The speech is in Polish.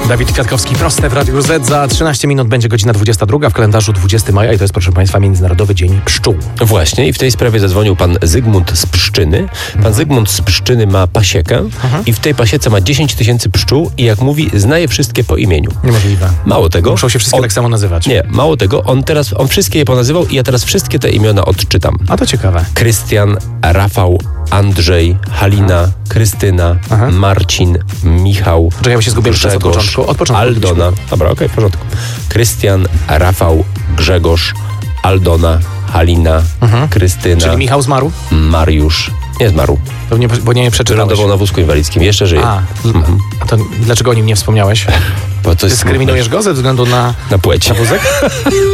Dawid Kwiatkowski, proste w Radiu Z. Za 13 minut będzie godzina 22 w kalendarzu 20 maja i to jest, proszę Państwa, Międzynarodowy Dzień Pszczół. Właśnie i w tej sprawie zadzwonił pan Zygmunt z Pszczyny. Pan Zygmunt z Pszczyny ma pasiekę i w tej pasiece ma 10 000 pszczół i jak mówi, zna je wszystkie po imieniu. Niemożliwe. Mało tego... Muszą się wszystkie tak samo nazywać. Nie, mało tego, on wszystkie je ponazywał i ja teraz wszystkie te imiona odczytam. A to ciekawe. Krystian, Rafał, Andrzej, Halina, Krystyna, Marcin, Michał, Czekaj, bo się zgubiłem teraz od Grzegorz, początku. Od początku Aldona. Dobra, okej, w porządku. Krystian, Rafał, Grzegorz, Aldona, Halina, Krystyna. Czyli Michał zmarł? Mariusz. Nie zmarł. Pewnie, bo nie przeczytałeś. Wylądował na wózku inwalidzkim. Jeszcze żyje. A to dlaczego o nim nie wspomniałeś? Bo to jest Dyskryminujesz go ze względu na na płeć. wózek?